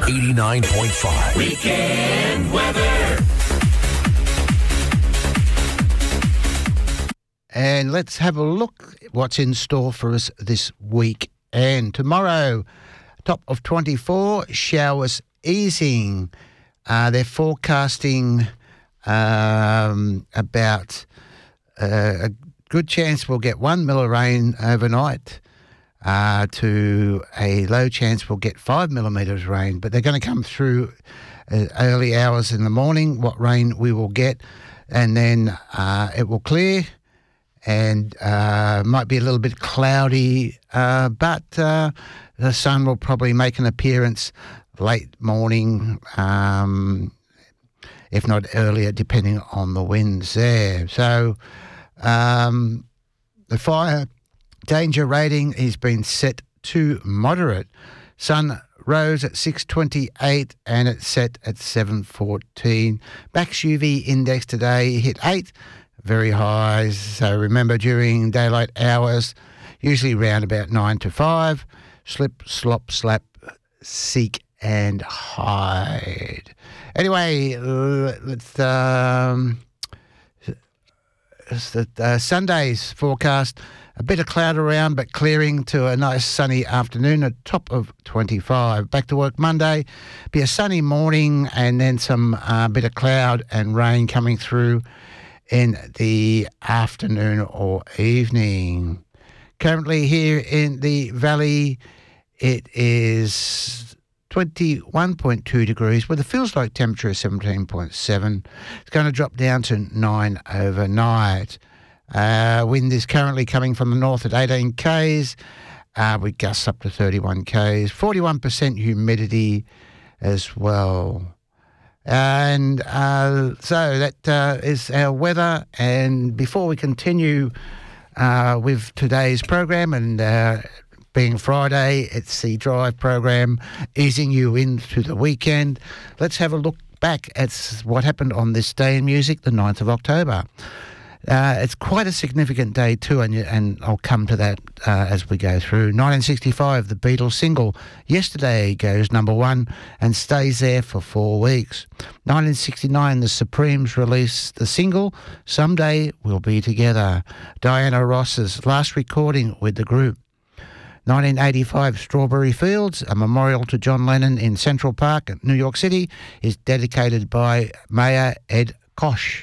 89.5. Weekend weather. And let's have a look at what's in store for us this week. And tomorrow, top of 24, showers easing. They're forecasting about a good chance we'll get 1 mil of rain overnight to a low chance we'll get 5 millimetres rain. But they're going to come through early hours in the morning, what rain we will get. And then it will clear. And might be a little bit cloudy, but the sun will probably make an appearance late morning, if not earlier, depending on the winds there. So the fire danger rating has been set to moderate. Sun rose at 6:28 and it's set at 7:14. Bax UV index today hit 8. Very high, so remember during daylight hours, usually round about 9 to 5, slip, slop, slap, seek and hide. Anyway, let's Sunday's forecast, a bit of cloud around but clearing to a nice sunny afternoon at top of 25. Back to work Monday, be a sunny morning and then some bit of cloud and rain coming through in the afternoon or evening. Currently here in the valley, it is 21.2 degrees with a feels like temperature of 17.7. It's going to drop down to 9 overnight. Wind is currently coming from the north at 18 k's, with gusts up to 31 k's, 41% humidity as well. And so that is our weather. And before we continue with today's program, and being Friday, it's the Drive program, easing you into the weekend, let's have a look back at what happened on this day in music, the 9th of October. It's quite a significant day too, and I'll come to that as we go through. 1965, the Beatles single Yesterday goes number 1 and stays there for 4 weeks. 1969, the Supremes released the single Someday We'll Be Together, Diana Ross's last recording with the group. 1985, Strawberry Fields, a memorial to John Lennon in Central Park, New York City, is dedicated by Mayor Ed Koch.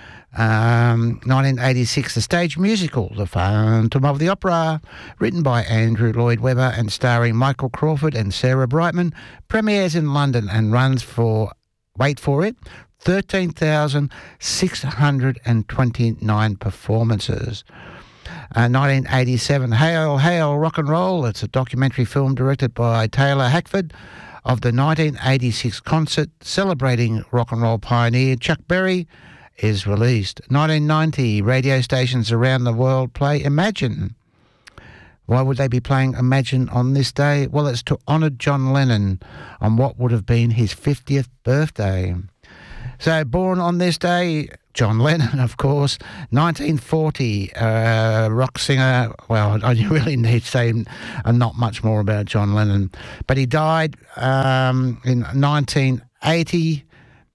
1986, the stage musical, The Phantom of the Opera, written by Andrew Lloyd Webber and starring Michael Crawford and Sarah Brightman, premieres in London and runs for, wait for it, 13,629 performances. 1987, Hail, Hail, Rock and Roll. It's a documentary film directed by Taylor Hackford of the 1986 concert celebrating rock and roll pioneer Chuck Berry is released. 1990, radio stations around the world play Imagine. Why would they be playing Imagine on this day? Well, it's to honour John Lennon on what would have been his 50th birthday. So, born on this day, John Lennon, of course. 1940, rock singer. Well, I really need to say not much more about John Lennon. But he died in 1980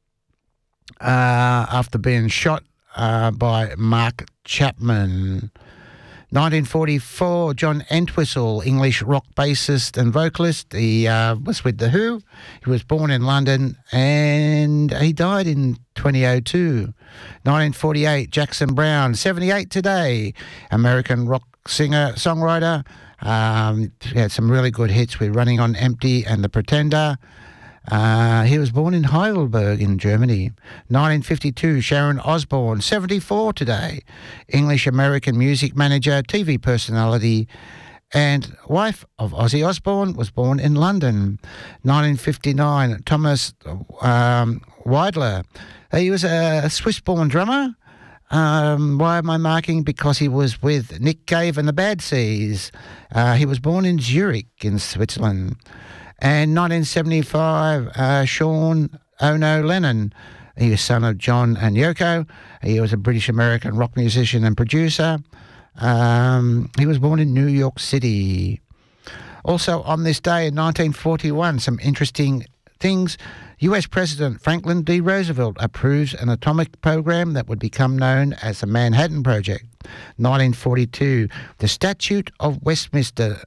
after being shot by Mark Chapman. 1944, John Entwistle, English rock bassist and vocalist. He was with The Who. He was born in London and he died in 2002. 1948, Jackson Browne, 78 today, American rock singer, songwriter. He had some really good hits with Running on Empty and The Pretender. He was born in Heidelberg in Germany. 1952, Sharon Osbourne, 74 today. English-American music manager, TV personality, and wife of Ozzy Osbourne, was born in London. 1959, Thomas Weidler. He was a Swiss-born drummer. Why am I marking? Because he was with Nick Cave and the Bad Seeds. He was born in Zurich in Switzerland. And 1975, Sean Ono Lennon. He was son of John and Yoko. He was a British-American rock musician and producer. He was born in New York City. Also on this day in 1941, some interesting things. US President Franklin D. Roosevelt approves an atomic program that would become known as the Manhattan Project. 1942, the Statute of Westminster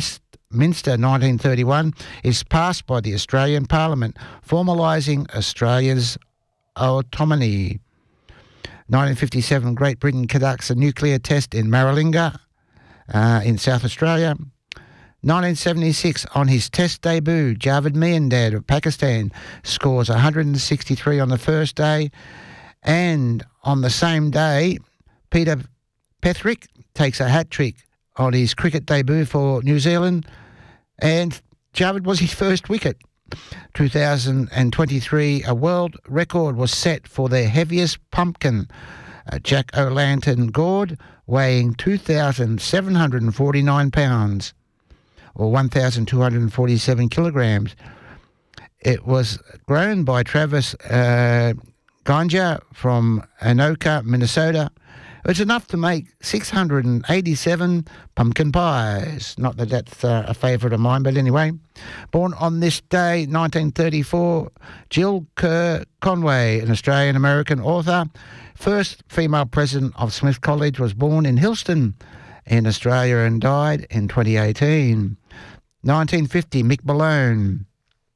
1931 is passed by the Australian Parliament, formalising Australia's autonomy. 1957, Great Britain conducts a nuclear test in Maralinga in South Australia. 1976, on his test debut, Javed Miandad of Pakistan scores 163 on the first day. And on the same day, Peter Petherick takes a hat-trick on his cricket debut for New Zealand. And Javed was his first wicket. 2023, a world record was set for the heaviest pumpkin. Jack O'Lantern gourd, weighing 2,749 pounds, or 1,247 kilograms. It was grown by Travis Ganja from Anoka, Minnesota. It's enough to make 687 pumpkin pies. Not that that's a favourite of mine, but anyway. Born on this day, 1934, Jill Kerr Conway, an Australian-American author. First female president of Smith College, was born in Hillston in Australia and died in 2018. 1950, Mick Malone.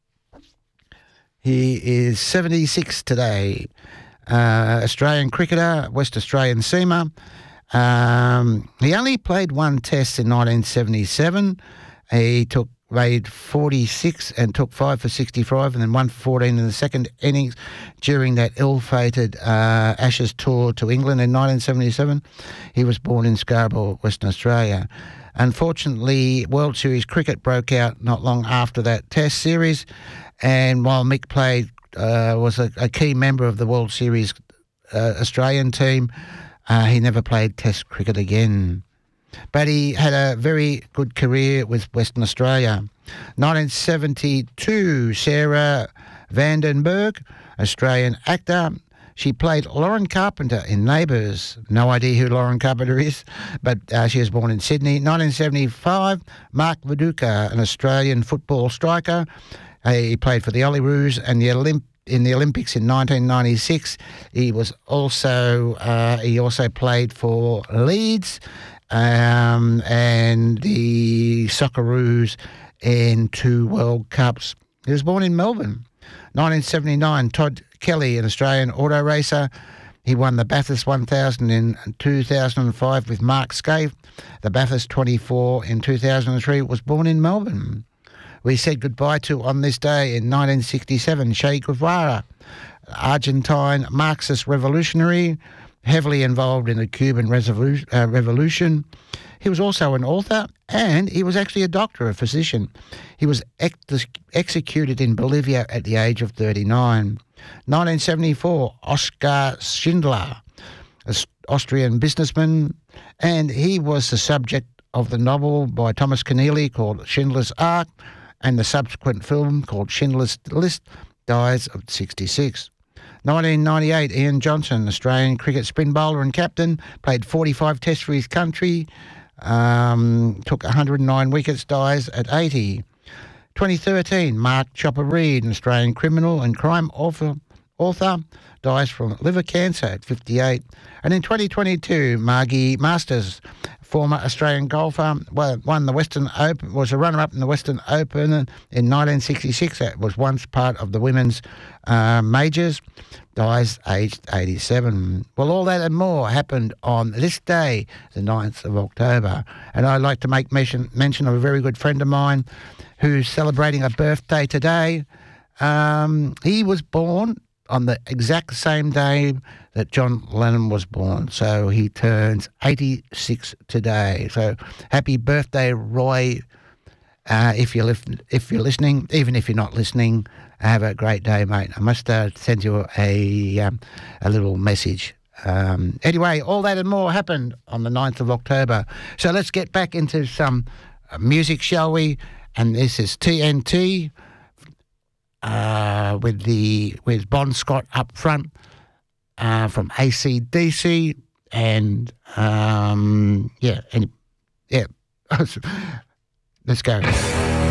He is 76 today. Australian cricketer, West Australian seamer. He only played one test in 1977. He made 46 and took 5 for 65 and then 1 for 14 in the second innings during that ill-fated Ashes tour to England in 1977. He was born in Scarborough, Western Australia. Unfortunately, World Series cricket broke out not long after that test series, and while Mick played, was a key member of the World Series Australian team, he never played Test cricket again. But he had a very good career with Western Australia. 1972, Sarah Vandenberg, Australian actor. She played Lauren Carpenter in Neighbours. No idea who Lauren Carpenter is, but she was born in Sydney. 1975, Mark Viduka, an Australian football striker. He played for the Olyroos and in the Olympics in 1996. He also played for Leeds and the Socceroos in 2 World Cups. He was born in Melbourne. 1979, Todd Kelly, an Australian auto racer. He won the Bathurst 1000 in 2005 with Mark Scaife. The Bathurst 24 in 2003, was born in Melbourne. We said goodbye to, on this day in 1967, Che Guevara, Argentine Marxist revolutionary, heavily involved in the Cuban Revolution. He was also an author, and he was actually a doctor, a physician. He was executed in Bolivia at the age of 39. 1974, Oskar Schindler, an Austrian businessman, and he was the subject of the novel by Thomas Keneally called Schindler's Ark, and the subsequent film called Schindler's List, dies of 66. 1998, Ian Johnson, Australian cricket spin bowler and captain, played 45 tests for his country, took 109 wickets, dies at 80. 2013, Mark Chopper Reed, an Australian criminal and crime author, dies from liver cancer at 58. And in 2022, Margie Masters, former Australian golfer, won the Western Open, was a runner-up in the Western Open in 1966. That was once part of the women's majors. Dies aged 87. Well, all that and more happened on this day, the 9th of October. And I'd like to make mention of a very good friend of mine who's celebrating a birthday today. He was born on the exact same day that John Lennon was born. So he turns 86 today. So happy birthday, Roy. If you're listening, even if you're not listening, have a great day, mate. I must send you a little message. Anyway, all that and more happened on the 9th of October. So let's get back into some music, shall we? And this is TNT with Bon Scott up front from AC/DC, and let's go.